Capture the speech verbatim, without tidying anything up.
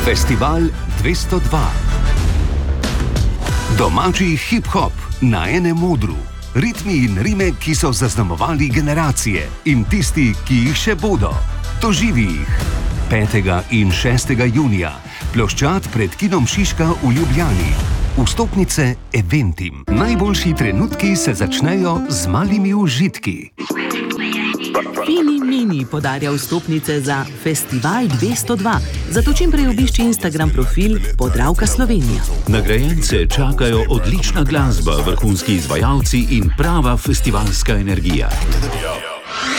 Festival dvesto dva. Domači hip-hop na enem odru. Ritmi in rime, ki so zaznamovali generacije in tisti, ki jih še bodo. Doživi jih. petega in šestega junija. Ploščad pred kinom Šiška v Ljubljani. Vstopnice Eventim. Najboljši trenutki se začnejo z malimi užitki. Fini Mini podarja vstopnice za Festival dvesto dva, zato čim prej obišči Instagram profil Podravka Slovenija. Nagrajence čakajo odlična glasba, vrhunski izvajalci in prava festivalska energija.